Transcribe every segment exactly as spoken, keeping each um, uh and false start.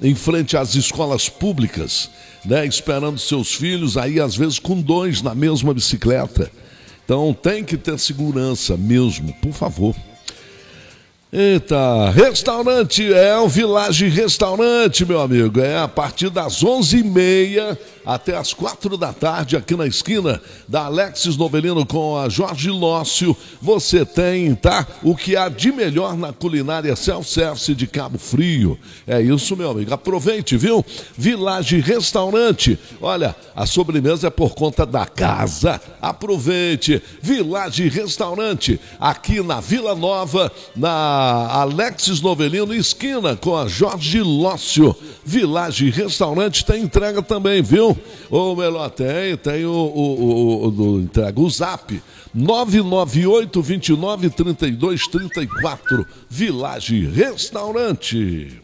em frente às escolas públicas, né, esperando seus filhos, aí às vezes com dois na mesma bicicleta. Então tem que ter segurança mesmo, por favor. Eita, restaurante, é o Village Restaurante, meu amigo, é a partir das onze e meia até as quatro da tarde, aqui na esquina da Alexis Novelino com a Jorge Lócio. Você tem, tá, o que há de melhor na culinária self-service de Cabo Frio. É isso, meu amigo, aproveite, viu? Village Restaurante, olha, a sobremesa é por conta da casa, aproveite. Village Restaurante, aqui na Vila Nova, na Alexis Novelino, esquina com a Jorge Lócio. Village Restaurante tem entrega também, viu? Ou melhor, tem, tem o, o, o, o, o entrega, o zap nove nove oito, dois nove, três dois três quatro. Village Restaurante.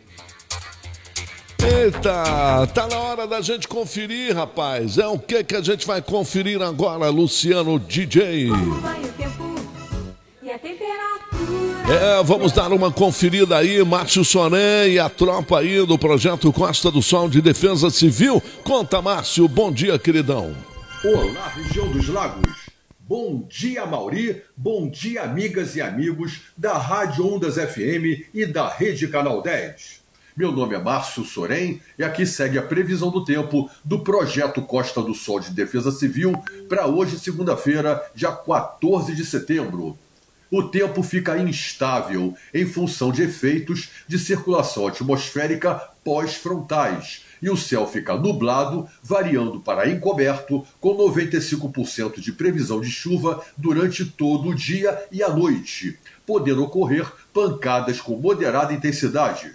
Eita, tá na hora da gente conferir, rapaz. É o que que a gente vai conferir agora, Luciano D J? Como vai o tempo e a temperatura? É, vamos dar uma conferida aí, Márcio Soren e a tropa aí do Projeto Costa do Sol de Defesa Civil. Conta, Márcio, bom dia, queridão. Olá, região dos lagos. Bom dia, Mauri. Bom dia, amigas e amigos da Rádio Ondas F M e da Rede Canal dez. Meu nome é Márcio Soren e aqui segue a previsão do tempo do Projeto Costa do Sol de Defesa Civil para hoje, segunda-feira, dia quatorze de setembro. O tempo fica instável em função de efeitos de circulação atmosférica pós-frontais e o céu fica nublado, variando para encoberto, com noventa e cinco por cento de previsão de chuva durante todo o dia e a noite, podendo ocorrer pancadas com moderada intensidade.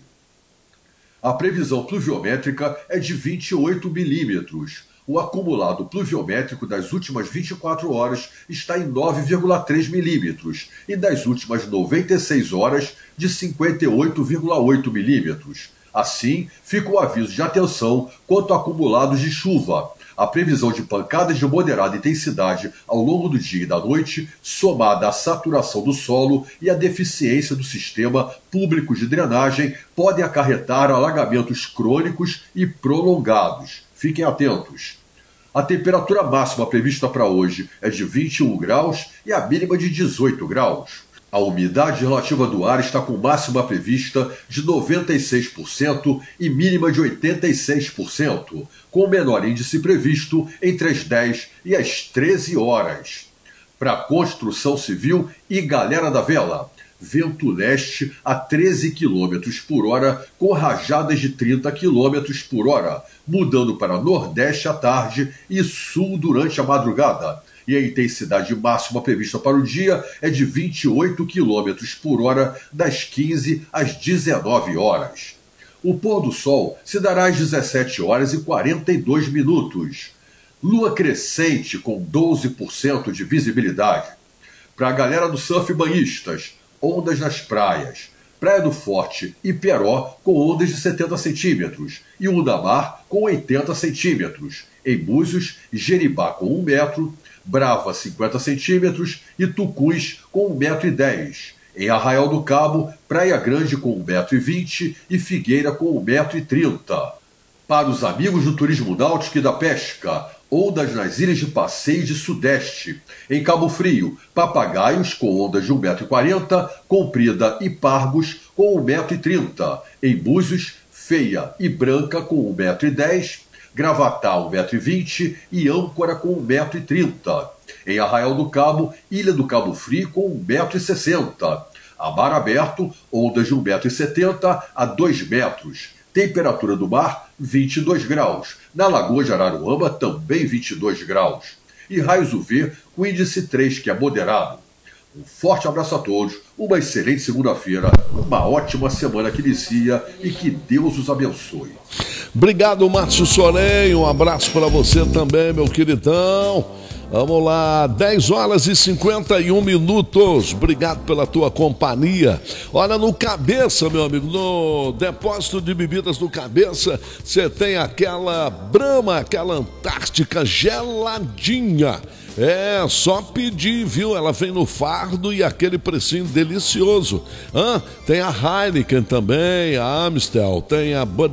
A previsão pluviométrica é de vinte e oito milímetros. O acumulado pluviométrico das últimas vinte e quatro horas está em nove vírgula três milímetros e das últimas noventa e seis horas de cinquenta e oito vírgula oito milímetros. Assim, fica o aviso de atenção quanto a acumulados de chuva. A previsão de pancadas de moderada intensidade ao longo do dia e da noite, somada à saturação do solo e à deficiência do sistema público de drenagem, podem acarretar alagamentos crônicos e prolongados. Fiquem atentos. A temperatura máxima prevista para hoje é de vinte e um graus e a mínima de dezoito graus. A umidade relativa do ar está com máxima prevista de noventa e seis por cento e mínima de oitenta e seis por cento, com o menor índice previsto entre as dez e as treze horas. Para construção civil e galera da vela, vento leste a treze quilômetros por hora, com rajadas de trinta quilômetros por hora, mudando para nordeste à tarde e sul durante a madrugada. E a intensidade máxima prevista para o dia é de vinte e oito quilômetros por hora, das quinze às dezenove horas. O pôr do sol se dará às dezessete horas e quarenta e dois minutos. Lua crescente com doze por cento de visibilidade. Para a galera do surf banhistas, ondas nas praias. Praia do Forte e Peró com ondas de setenta centímetros e Undamar com oitenta centímetros. Em Búzios, Jeribá com um metro, Brava cinquenta centímetros e Tucus com um metro e dez. Em Arraial do Cabo, Praia Grande com um metro e vinte e Figueira com um metro e trinta. Para os amigos do turismo náutico e da pesca, ondas nas ilhas de Passeio de Sudeste. Em Cabo Frio, Papagaios com ondas de um metro e quarenta, Comprida e Pargos com um metro e trinta. Em Búzios, Feia e Branca com um metro e dez, Gravatá um metro e vinte e Âncora com um metro e trinta. Em Arraial do Cabo, Ilha do Cabo Frio com um metro e sessenta. A mar aberto, ondas de um metro e setenta a dois metros. Temperatura do mar, vinte e dois graus. Na Lagoa de Araruama, também vinte e dois graus. E raios U V com índice três, que é moderado. Um forte abraço a todos, uma excelente segunda-feira, uma ótima semana que inicia e que Deus os abençoe. Obrigado, Márcio Soren, um abraço para você também, meu queridão. Vamos lá, dez horas e cinquenta e um minutos. Obrigado pela tua companhia. Olha, no Cabeça, meu amigo, no depósito de bebidas do Cabeça, você tem aquela Brahma, aquela Antártica geladinha. É, só pedir, viu? Ela vem no fardo e aquele precinho delicioso. Hã? Tem a Heineken também, a Amstel, tem a Bud